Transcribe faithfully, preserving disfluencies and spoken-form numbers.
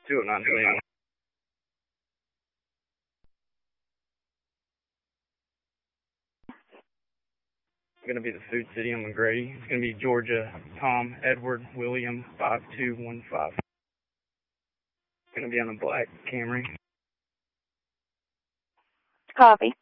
two oh nine twenty-one. Going to be the Food City on McGrady. It's going to be Georgia, Tom, Edward, William, five two one five. Going to be on a black Camry. Copy.